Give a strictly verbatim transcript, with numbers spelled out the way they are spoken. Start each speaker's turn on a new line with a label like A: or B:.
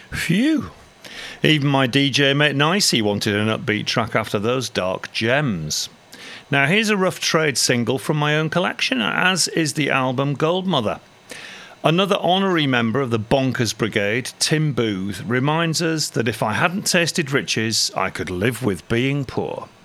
A: Phew. Even my D J mate Nicey wanted an upbeat track after those dark gems. Now here's a rough trade single from my own collection, as is the album Goldmother. Another honorary member of the Bonkers Brigade, Tim Booth, reminds us that if I hadn't tasted riches, I could live with being poor.